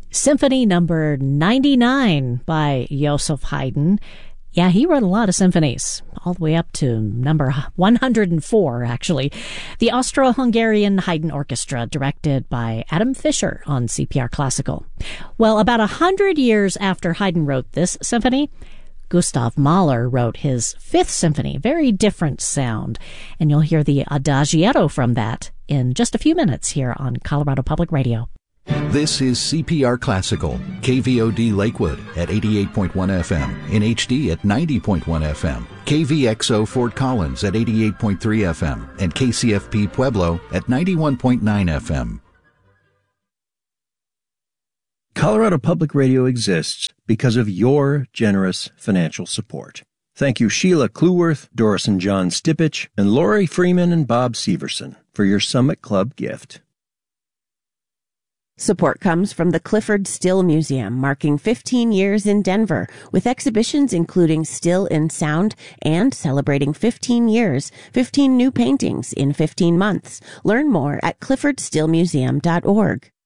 Symphony number 99 by Joseph Haydn. Yeah, he wrote a lot of symphonies, all the way up to number 104, actually. The Austro-Hungarian Haydn Orchestra, directed by Adam Fischer on CPR Classical. Well, about 100 years after Haydn wrote this symphony, Gustav Mahler wrote his Fifth Symphony, very different sound. And you'll hear the Adagietto from that in just a few minutes here on Colorado Public Radio. This is CPR Classical, KVOD Lakewood at 88.1 FM, in HD at 90.1 FM, KVXO Fort Collins at 88.3 FM, and KCFP Pueblo at 91.9 FM. Colorado Public Radio exists because of your generous financial support. Thank you Sheila Cluworth, Doris and John Stipich, and Lori Freeman and Bob Severson for your Summit Club gift. Support comes from the Clifford Still Museum, marking 15 years in Denver, with exhibitions including Still in Sound and celebrating 15 years, 15 new paintings in 15 months. Learn more at cliffordstillmuseum.org.